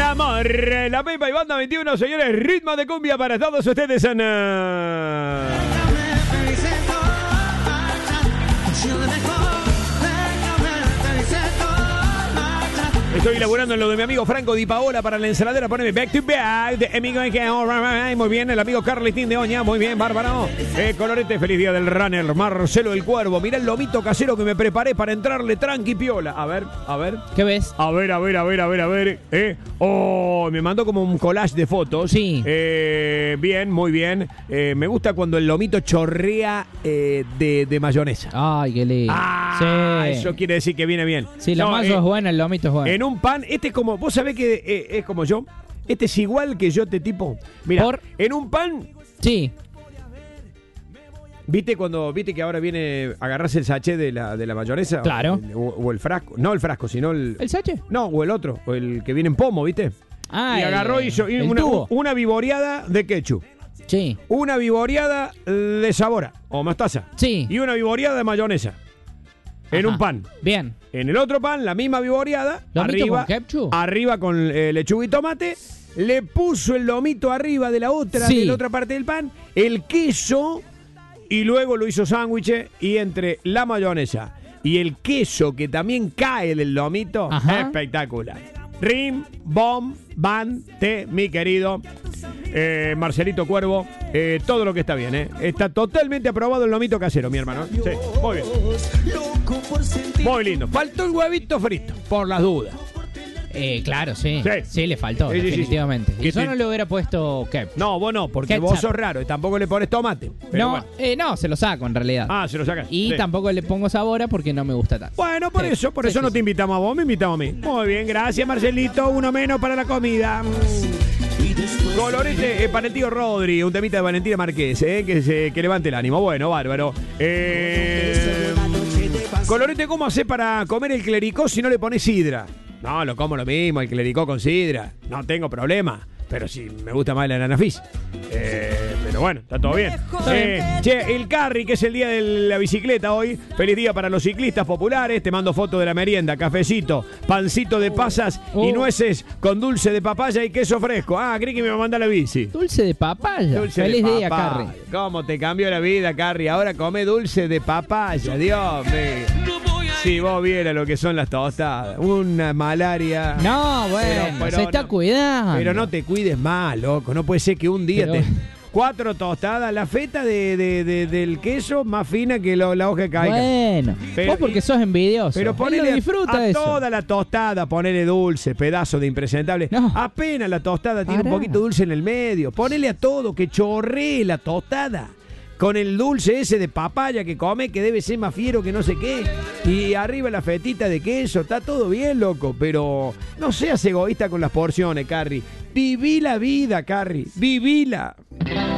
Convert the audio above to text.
amor. La Pepa y Banda 21, señores. Ritmo de cumbia para todos ustedes, Ana. Estoy elaborando en lo de mi amigo Franco Di Paola para la ensaladera. Poneme back to back de amigo. Muy bien, el amigo Carletín de Oña. Muy bien, bárbaro. Colorete, feliz día del runner. Marcelo el Cuervo. Mirá el lomito casero que me preparé para entrarle tranqui piola. A ver. ¿Qué ves? A ver. Oh, me mandó como un collage de fotos. Sí. Bien, muy bien. Me gusta cuando el lomito chorrea de mayonesa. Ay, qué lindo. Sí. Eso quiere decir que viene bien. Sí, la mayo es buena, el lomito es bueno. En un pan, este es como, vos sabés que es como yo. Este es igual que yo, te tipo. Mira, en un pan. Sí. ¿Viste que ahora viene a agarrarse el sachet de la mayonesa? Claro. O el frasco. No el frasco, sino el. ¿El sachet? No, o el otro. O el que viene en pomo, ¿viste? Ah, y agarró y hizo una vivoreada de ketchup. Sí. Una vivoreada de sabora o mostaza. Sí. Y una vivoreada de mayonesa. En un pan. Bien. En el otro pan, la misma vivoreada. ¿Lomito con ketchup? Arriba con lechuga y tomate. Le puso el lomito arriba de la otra parte del pan. El queso. Y luego lo hizo sándwich. Y entre la mayonesa y el queso que también cae del lomito. Ajá. Espectacular. Rim, bom, ban, te, mi querido Marcelito Cuervo. Todo lo que está bien, Está totalmente aprobado el lomito casero, mi hermano. Sí, muy bien. Muy lindo. Faltó el huevito frito, por las dudas. Claro, sí. Sí, le faltó, definitivamente. Sí. Y yo no le hubiera puesto ketchup. No, vos no, porque vos sos raro y tampoco le pones tomate. No, no, se lo saco en realidad. Ah, se lo sacas. Y tampoco le pongo sabor porque no me gusta tanto. Bueno, por eso no te invitamos a vos, me invitamos a mí. Muy bien, gracias Marcelito, uno menos para la comida. Colorete para el tío Rodri, un temita de Valentina Márquez, que levante el ánimo. Bueno, bárbaro. Colorete, ¿cómo haces para comer el clericó si no le pones sidra? No, lo como lo mismo, el clericó con sidra. No tengo problema. Pero sí, me gusta más el ananafis. Pero bueno, está todo bien. El Carry, que es el día de la bicicleta hoy. Feliz día para los ciclistas populares. Te mando foto de la merienda, cafecito, pancito de pasas y nueces con dulce de papaya y queso fresco. Ah, creí que me iba a mandar la bici. Dulce de papaya. Feliz día, Carry. ¿Cómo te cambió la vida, Carry? Ahora come dulce de papaya. Dios mío. Si vos vieras lo que son las tostadas, una malaria. No, bueno, pero se está cuidando. Pero no te cuides más, loco. No puede ser que un día 4 tostadas, la feta del queso más fina que la hoja de caica. Bueno, vos porque sos envidioso. Pero ponele disfruta a eso. Toda la tostada, ponele dulce, pedazo de impresentable. No. Apenas la tostada tiene un poquito dulce en el medio. Ponele a todo, que chorree la tostada. Con el dulce ese de papaya que come, que debe ser más fiero que no sé qué. Y arriba la fetita de queso. Está todo bien, loco. Pero no seas egoísta con las porciones, Carry. Viví la vida, Carry. Vivila.